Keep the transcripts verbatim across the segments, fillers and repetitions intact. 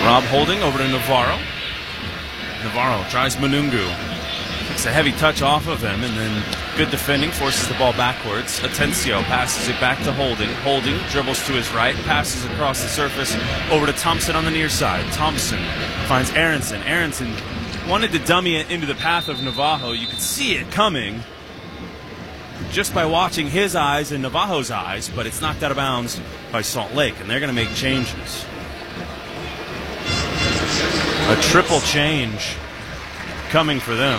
Rob Holding over to Navarro. Navarro tries Munungu. Takes a heavy touch off of him, and then good defending, forces the ball backwards. Atencio passes it back to Holding. Holding dribbles to his right, passes across the surface over to Thompson on the near side. Thompson finds Aronson. Aronson wanted to dummy it into the path of Navajo. You could see it coming just by watching his eyes and Navajo's eyes, but it's knocked out of bounds by Salt Lake, and they're going to make changes. A triple change coming for them.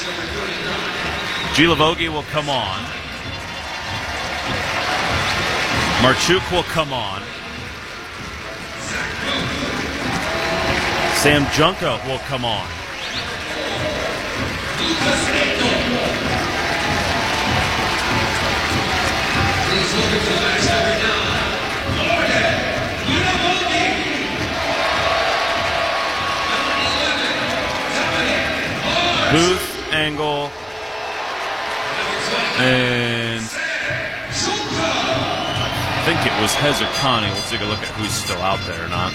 Gilavogi will come on. Marchuk will come on. Sam Junko will come on. Booth, Angle, and I think it was Hezarkhani. We'll take a look at who's still out there or not.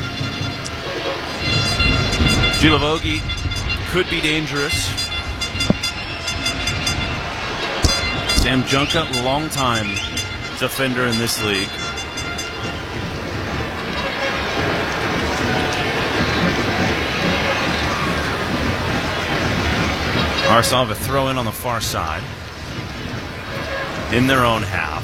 Gilavogi could be dangerous. Sam Junka, long-time defender in this league. Arsenal have a throw in on the far side in their own half.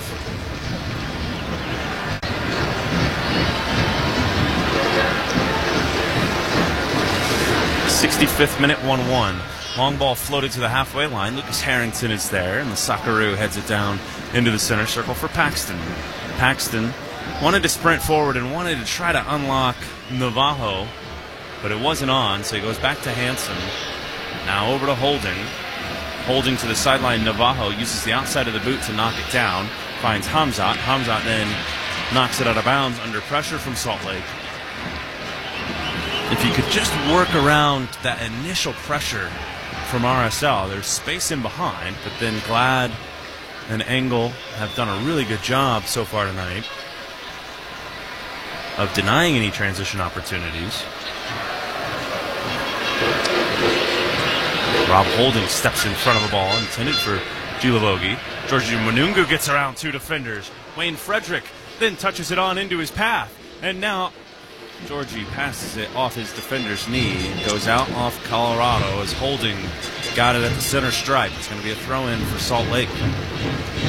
sixty-fifth minute, one one. Long ball floated to the halfway line. Lucas Harrington is there, and the Socceroo heads it down into the center circle for Paxton. Paxton wanted to sprint forward and wanted to try to unlock Navajo, but it wasn't on, so he goes back to Hanson. Now over to Holding. Holding to the sideline. Navajo uses the outside of the boot to knock it down. Finds Hamzat. Hamzat then knocks it out of bounds under pressure from Salt Lake. If you could just work around that initial pressure from R S L, there's space in behind, but then Glad and Engel have done a really good job so far tonight of denying any transition opportunities. Rob Holding steps in front of the ball, intended for Gilavogi. Georgie Munungu gets around two defenders. Wayne Frederick then touches it on into his path. And now Georgie passes it off his defender's knee and goes out off Colorado as Holding got it at the center stripe. It's going to be a throw-in for Salt Lake.